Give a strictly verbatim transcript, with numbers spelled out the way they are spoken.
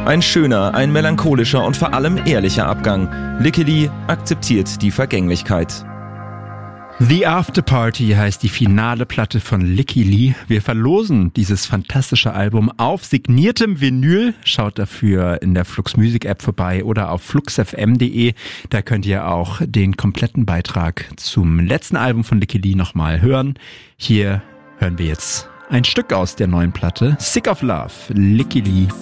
Ein schöner, ein melancholischer und vor allem ehrlicher Abgang. Licky Lee akzeptiert die Vergänglichkeit. The After Party heißt die finale Platte von Licky Lee. Wir verlosen dieses fantastische Album auf signiertem Vinyl. Schaut dafür in der Flux Music App vorbei oder auf flux f m punkt d e. Da könnt ihr auch den kompletten Beitrag zum letzten Album von Licky Lee nochmal hören. Hier hören wir jetzt ein Stück aus der neuen Platte. Sick of Love, Licky Lee